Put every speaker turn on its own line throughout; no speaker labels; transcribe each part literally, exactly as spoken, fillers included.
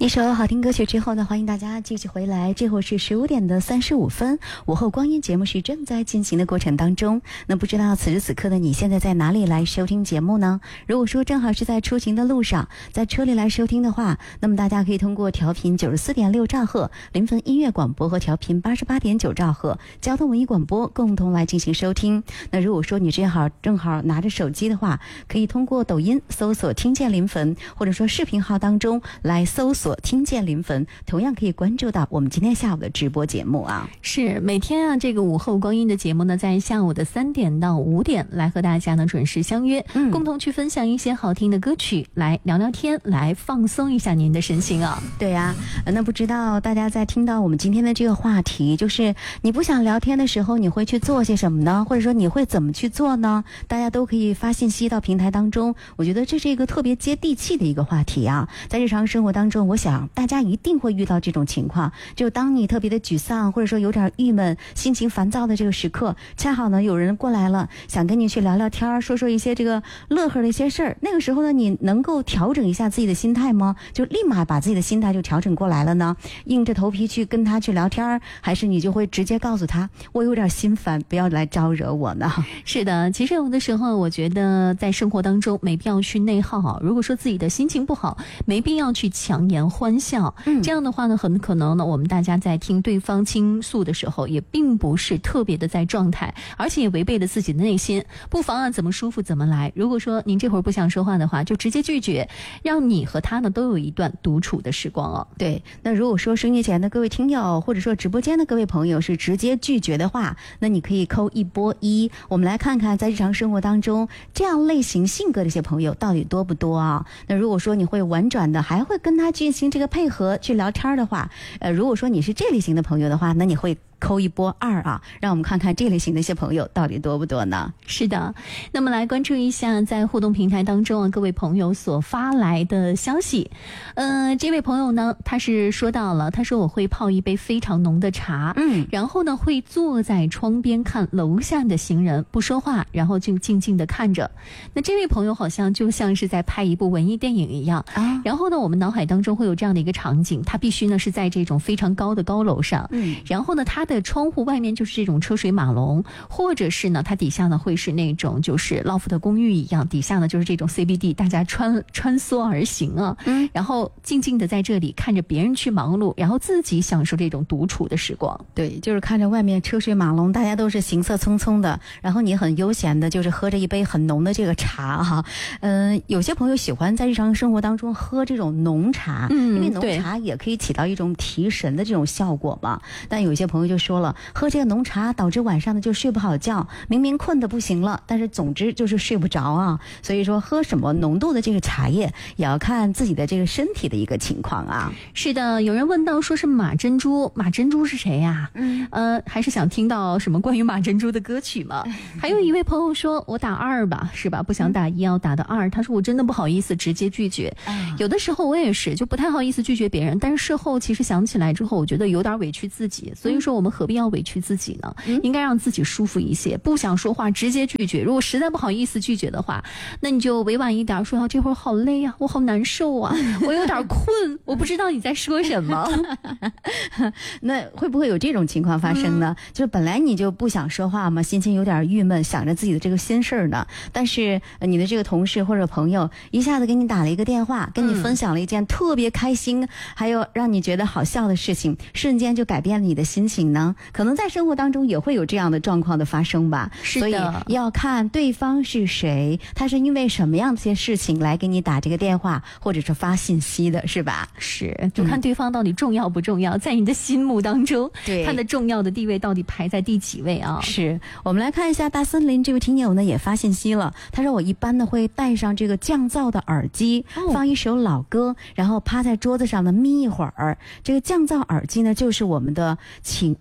一首好听歌曲之后呢，欢迎大家继续回来。这会儿是十五点的三十五分，午后光阴节目是正在进行的过程当中。那不知道此时此刻的你现在在哪里来收听节目呢？如果说正好是在出行的路上，在车里来收听的话，那么大家可以通过调频九十四点六兆赫临汾音乐广播和调频八十八点九兆赫交通文艺广播共同来进行收听。那如果说你正好正好拿着手机的话，可以通过抖音搜索听见临汾，或者说视频号当中来搜索听见临汾，同样可以关注到我们今天下午的直播节目啊。
是每天啊，这个午后光阴的节目呢，在下午的三点到五点来和大家呢准时相约，嗯，共同去分享一些好听的歌曲，来聊聊天，来放松一下您的身心啊。
对呀、啊，那不知道大家在听到我们今天的这个话题，就是你不想聊天的时候，你会去做些什么呢？或者说你会怎么去做呢？大家都可以发信息到平台当中，我觉得这是一个特别接地气的一个话题啊。在日常生活当中，我想大家一定会遇到这种情况，就当你特别的沮丧，或者说有点郁闷、心情烦躁的这个时刻，恰好呢有人过来了，想跟你去聊聊天，说说一些这个乐呵的一些事儿。那个时候呢，你能够调整一下自己的心态吗？就立马把自己的心态就调整过来了呢？硬着头皮去跟他去聊天，还是你就会直接告诉他，我有点心烦，不要来招惹我呢？
是的，其实有的时候我觉得在生活当中没必要去内耗，如果说自己的心情不好，没必要去强颜欢笑。嗯，这样的话呢，很可能呢，我们大家在听对方倾诉的时候，也并不是特别的在状态，而且也违背了自己的内心。不妨啊，怎么舒服怎么来。如果说您这会儿不想说话的话，就直接拒绝，让你和他呢都有一段独处的时光哦。
对，那如果说收音机前的各位听友，或者说直播间的各位朋友是直接拒绝的话，那你可以扣一波一。我们来看看在日常生活当中这样类型性格的一些朋友到底多不多啊？那如果说你会婉转的，还会跟他进行这个配合去聊天的话，呃，如果说你是这类型的朋友的话，那你会扣一波二啊，让我们看看这类型的一些朋友到底多不多呢？
是的，那么来关注一下在互动平台当中啊，各位朋友所发来的消息。呃，这位朋友呢，他是说到了，他说我会泡一杯非常浓的茶，嗯，然后呢会坐在窗边看楼下的行人，不说话，然后就静静的看着。那这位朋友好像就像是在拍一部文艺电影一样啊。然后呢，我们脑海当中会有这样的一个场景，他必须呢是在这种非常高的高楼上，嗯，然后呢他的的窗户外面就是这种车水马龙，或者是呢它底下呢会是那种就是loft的公寓一样，底下呢就是这种 C B D， 大家穿穿梭而行啊，嗯，然后静静的在这里看着别人去忙碌，然后自己享受这种独处的时光。
对，就是看着外面车水马龙，大家都是行色匆匆的，然后你很悠闲的就是喝着一杯很浓的这个茶哈。嗯、呃，有些朋友喜欢在日常生活当中喝这种浓茶，嗯，因为浓茶也可以起到一种提神的这种效果嘛。但有些朋友就说了，喝这个浓茶导致晚上的就睡不好觉，明明困得不行了，但是总之就是睡不着啊。所以说喝什么浓度的这个茶叶也要看自己的这个身体的一个情况啊。
是的，有人问到说是马珍珠，马珍珠是谁呀、啊？嗯，呃，还是想听到什么关于马珍珠的歌曲吗？还有一位朋友说我打二吧，是吧？不想打一要打的二，他说我真的不好意思直接拒绝。嗯、有的时候我也是就不太好意思拒绝别人，但是事后其实想起来之后，我觉得有点委屈自己，所以说我们何必要委屈自己呢？嗯、应该让自己舒服一些，不想说话直接拒绝。如果实在不好意思拒绝的话，那你就委婉一点说，这会儿好累啊，我好难受啊，我有点困，我不知道你在说什么。
那会不会有这种情况发生呢？嗯、就是本来你就不想说话嘛，心情有点郁闷，想着自己的这个心事儿呢，但是你的这个同事或者朋友一下子给你打了一个电话，跟你分享了一件特别开心、嗯、还有让你觉得好笑的事情，瞬间就改变了你的心情呢？可能在生活当中也会有这样的状况的发生吧。
是的，
所以要看对方是谁，他是因为什么样的一些事情来给你打这个电话或者是发信息的，是吧？
是，就看对方到底重要不重要、嗯、在你的心目当中，对他的重要的地位到底排在第几位啊？
是，我们来看一下大森林这位听友呢也发信息了，他说我一般呢会戴上这个降噪的耳机、哦、放一首老歌，然后趴在桌子上呢眯一会儿。这个降噪耳机呢就是我们的请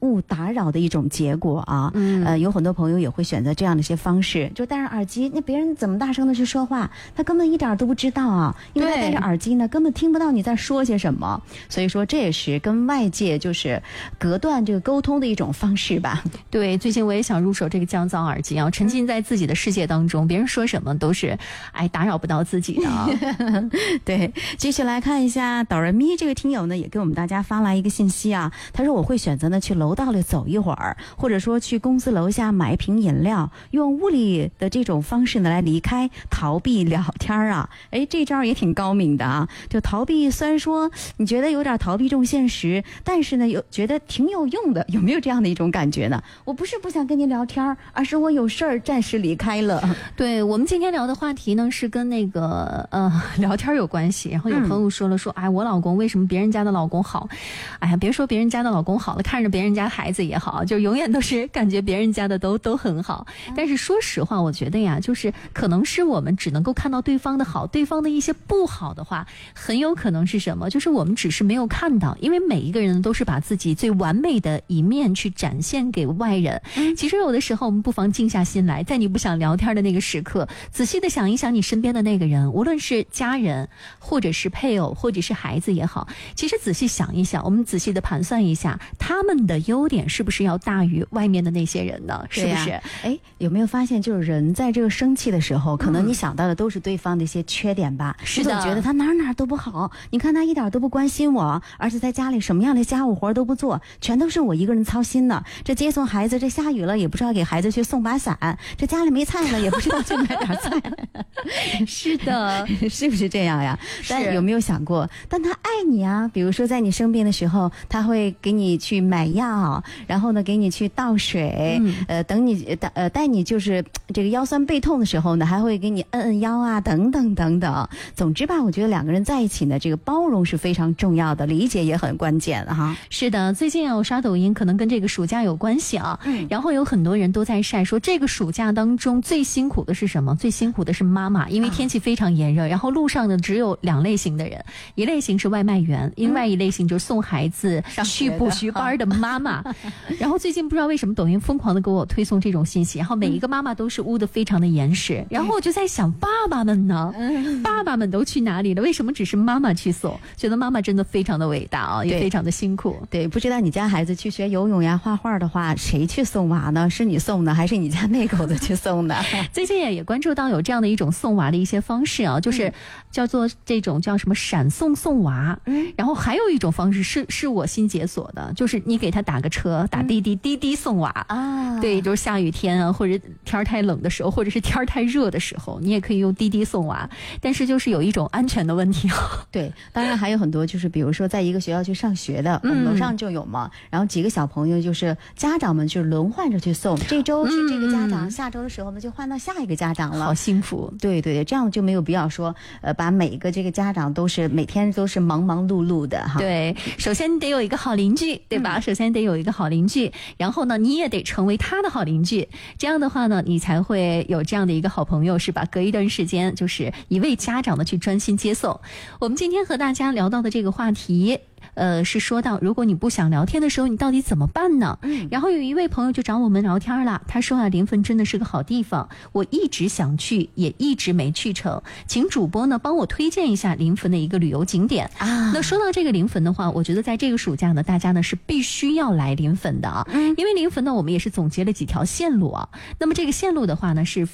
勿打扰的一种结果啊。嗯，呃，有很多朋友也会选择这样的一些方式，就戴上耳机，那别人怎么大声的去说话，他根本一点都不知道啊，因为他戴着耳机呢，根本听不到你在说些什么。所以说，这也是跟外界就是隔断这个沟通的一种方式吧。
对，最近我也想入手这个降噪耳机啊，沉浸在自己的世界当中，别人说什么都是哎打扰不到自己的啊。
对，继续来看一下导人咪这个听友呢，也给我们大家发来一个信息啊，他说我会选择呢去楼道里走一会儿，或者说去公司楼下买一瓶饮料，用物理的这种方式呢来离开，逃避聊天啊。哎，这招也挺高明的啊。就逃避，虽然说你觉得有点逃避这种现实，但是呢有觉得挺有用的，有没有这样的一种感觉呢？我不是不想跟你聊天，而是我有事儿暂时离开了。
对，我们今天聊的话题呢是跟那个呃聊天有关系，然后有朋友说了说，嗯、哎，我老公为什么别人家的老公好？哎呀，别说别人家的老公好了，看着别人家孩子也好，就永远都是感觉别人家的都都很好。但是说实话，我觉得呀，就是可能是我们只能够看到对方的好，对方的一些不好的话，很有可能是什么？就是我们只是没有看到，因为每一个人都是把自己最完美的一面去展现给外人。嗯、其实有的时候，我们不妨静下心来，在你不想聊天的那个时刻，仔细的想一想你身边的那个人，无论是家人，或者是配偶，或者是孩子也好，其实仔细想一想，我们仔细的盘算一下，他们的优点是不是要大于外面的那些人呢？是不是？
哎，有没有发现，就是人在这个生气的时候，可能你想到的都是对方的一些缺点吧？嗯、是的，总觉得他哪哪都不好，你看他一点都不关心我，而且在家里什么样的家务活都不做，全都是我一个人操心呢。这接送孩子，这下雨了也不知道给孩子去送把伞，这家里没菜了也不知道去买点菜。
是的，
是不是这样呀？但有没有想过，但他爱你啊，比如说在你生病的时候，他会给你去买药，然后呢给你去倒水，嗯、呃等你呃带你就是这个腰酸背痛的时候呢，还会给你摁摁腰啊，等等等等。总之吧，我觉得两个人在一起呢，这个包容是非常重要的，理解也很关键哈。
是的，最近啊我刷抖音，可能跟这个暑假有关系啊。嗯。然后有很多人都在晒说，这个暑假当中最辛苦的是什么？最辛苦的是妈妈，因为天气非常炎热，然后路上呢只有两类型的人，一类型是外卖员，另外一类型就是送孩子去补习班的妈妈。然后最近不知道为什么抖音疯狂的给我推送这种信息，然后每一个妈妈都是捂得非常的严实，然后我就在想，爸爸们呢？爸爸们都去哪里了？为什么只是妈妈去送？觉得妈妈真的非常的伟大啊，也非常的辛苦。
对，不知道你家孩子去学游泳呀、画画的话，谁去送娃呢？是你送的，还是你家那口子去送的？
最近也也关注到有这样的一种送娃的一些方式啊，就是叫做这种叫什么闪送送娃。嗯，然后还有一种方式是是我新解锁的，就是你给他打个车，打滴滴，嗯、滴滴送娃啊。对，就是下雨天啊，或者天儿太冷的时候，或者是天儿太热的时候，你也可以用滴滴送娃。但是就是有一种安全的问题。
对，当然还有很多就是比如说在一个学校去上学的，嗯、我们楼上就有嘛，然后几个小朋友就是家长们就轮换着去送，这周是这个家长，嗯、下周的时候呢就换到下一个家长了，
好幸福。
对对对，这样就没有必要说呃把每一个这个家长都是每天都是忙忙碌碌的哈。
对，首先得有一个好邻居，对吧？嗯、首先得有一个好邻居，然后呢你也得成为他的好邻居，这样的话呢你才会有这样的一个好朋友，是吧？隔一段时间就是一位家长的去专心接送。我们今天和大家聊到的这个话题呃，是说到如果你不想聊天的时候，你到底怎么办呢？嗯，然后有一位朋友就找我们聊天了，他说啊，临汾真的是个好地方，我一直想去，也一直没去成，请主播呢帮我推荐一下临汾的一个旅游景点啊。那说到这个临汾的话，我觉得在这个暑假呢，大家呢是必须要来临汾的啊，嗯，因为临汾呢，我们也是总结了几条线路啊。那么这个线路的话呢是